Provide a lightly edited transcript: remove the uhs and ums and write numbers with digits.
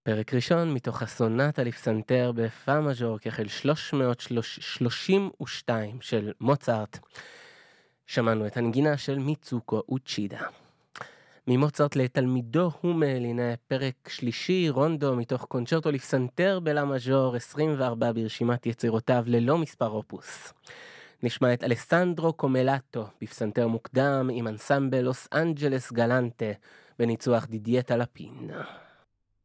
פרק ראשון מתוך הסונטה לפסנתר בפא מז'ור כחל 332 של מוצרט. שמענו את הנגינה של מיצוקו אוצ'ידה. ממוצרט לתלמידו הומל, הנה פרק שלישי, רונדו מתוך קונצ'רטו לפסנתר בלה מז'ור 24 ברשימת יצירותיו ללא מספר אופוס. נשמע את אלסנדרו קומלטו בפסנתר מוקדם עם אנסמבל לוס אנג'לס גלנטה בניצוח דידיה טלפין.